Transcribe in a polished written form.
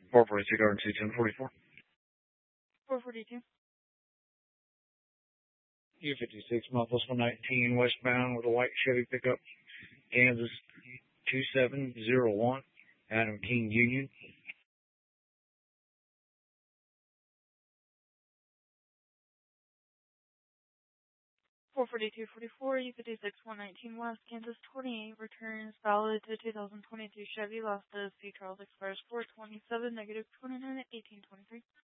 442 Garden City 1044. 442. U56 Memphis 119 westbound with a white Chevy pickup. Kansas 2701. Adam King Union. Four 4244, U56 119 West, Kansas 28, returns valid to 2022 Chevy, Las Dos, C. Charles, expires 427, -29 at 1823.